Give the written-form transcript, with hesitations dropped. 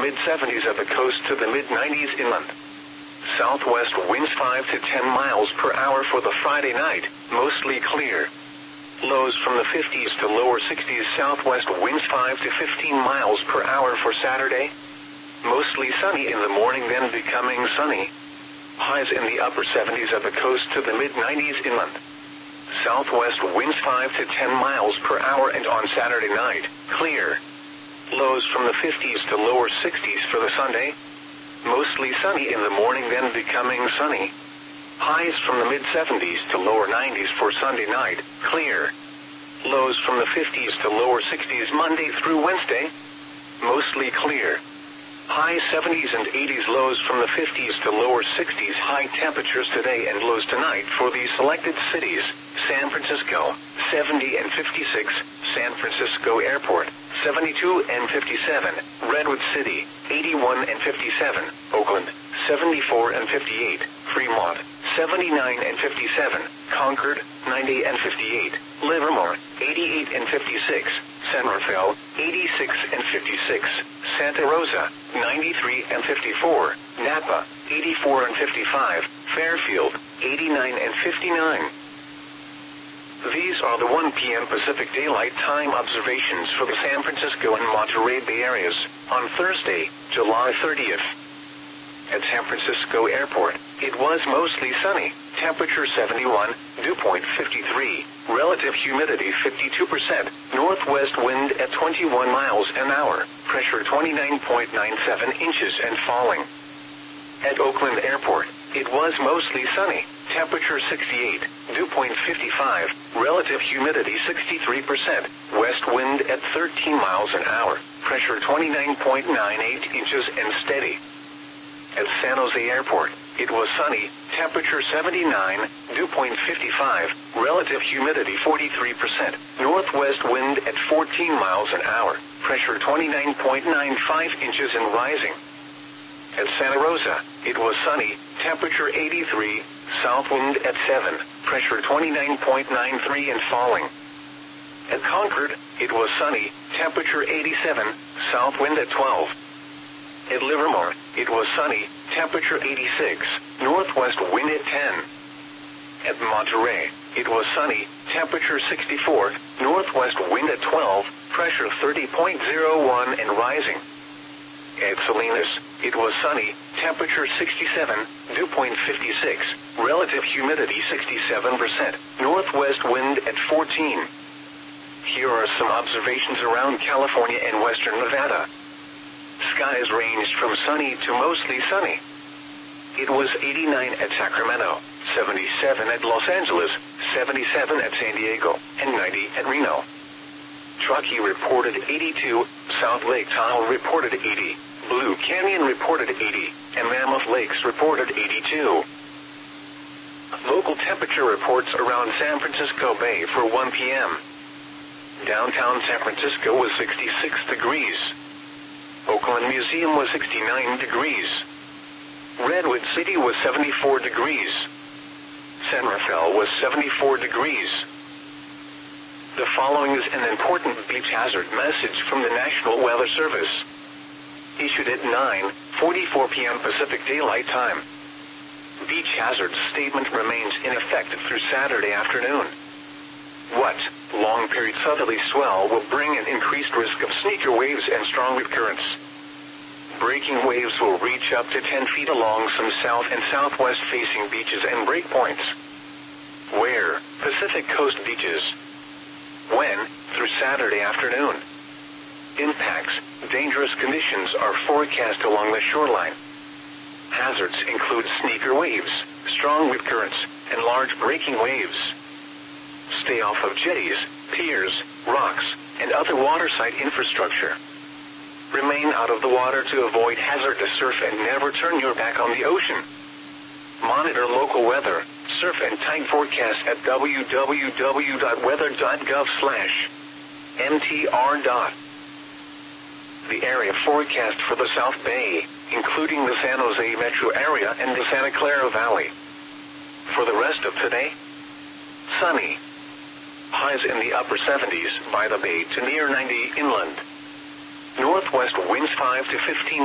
mid-70s at the coast to the mid-90s inland. Southwest winds 5 to 10 miles per hour for the Friday night, mostly clear. Lows from the 50s to lower 60s. Southwest winds 5 to 15 miles per hour for Saturday. Mostly sunny in the morning, then becoming sunny. Highs in the upper 70s at the coast to the mid-90s inland. Southwest winds 5 to 10 miles per hour, and on Saturday night, clear. Lows from the 50s to lower 60s for the Sunday. Mostly sunny in the morning, then becoming sunny. Highs from the mid-70s to lower 90s for Sunday night, clear. Lows from the 50s to lower 60s Monday through Wednesday. Mostly clear. High 70s and 80s, lows from the 50s to lower 60s. High temperatures today and lows tonight for the selected cities. San Francisco, 70 and 56. San Francisco Airport, 72 and 57. Redwood City, 81 and 57. Oakland, 74 and 58. Fremont, 79 and 57. Concord, 90 and 58. Livermore, 88 and 56. San Rafael, 86 and 56. Santa Rosa, 93 and 54. Napa, 84 and 55. Fairfield, 89 and 59. These are the 1 p.m. Pacific Daylight Time observations for the San Francisco and Monterey Bay areas on Thursday, July 30th. At San Francisco Airport, it was mostly sunny, temperature 71, dew point 53, relative humidity 52%, northwest wind at 21 miles an hour, pressure 29.97 inches and falling. At Oakland Airport, it was mostly sunny, temperature 68, dew point 55, relative humidity 63%, west wind at 13 miles an hour, pressure 29.98 inches and steady. At San Jose Airport, it was sunny, temperature 79, dew point 55, relative humidity 43%, northwest wind at 14 miles an hour, pressure 29.95 inches and rising. At Santa Rosa, it was sunny, temperature 83, south wind at 7, pressure 29.93 and falling. At Concord, it was sunny, temperature 87, south wind at 12. At Livermore, it was sunny, temperature 86, northwest wind at 10. At Monterey, it was sunny, temperature 64, northwest wind at 12, pressure 30.01 and rising. At Salinas, it was sunny, temperature 67, dew point 56, relative humidity 67%, northwest wind at 14. Here are some observations around California and western Nevada. Skies ranged from sunny to mostly sunny. It was 89 at Sacramento, 77 at Los Angeles, 77 at San Diego, and 90 at Reno. Truckee reported 82, South Lake Tahoe reported 80, Blue Canyon reported 80, and Mammoth Lakes reported 82. Local temperature reports around San Francisco Bay for 1 p.m. Downtown San Francisco was 66 degrees. Oakland Museum was 69 degrees. Redwood City was 74 degrees. San Rafael was 74 degrees. The following is an important beach hazard message from the National Weather Service. Issued at 9:44 p.m. Pacific Daylight Time. Beach hazard statement remains in effect through Saturday afternoon. What? Long-period southerly swell will bring an increased risk of sneaker waves and strong wind currents. Breaking waves will reach up to 10 feet along some south and southwest-facing beaches and breakpoints. Where? Pacific Coast beaches. When? Through Saturday afternoon. Impacts. Dangerous conditions are forecast along the shoreline. Hazards include sneaker waves, strong wind currents, and large breaking waves. Stay off of jetties, piers, rocks, and other waterside infrastructure. Remain out of the water to avoid hazardous surf and never turn your back on the ocean. Monitor local weather, surf and tide forecast at www.weather.gov/mtr. The area forecast for the South Bay, including the San Jose metro area and the Santa Clara Valley. For the rest of today, sunny. Highs in the upper 70s by the bay to near 90 inland. Northwest winds 5 to 15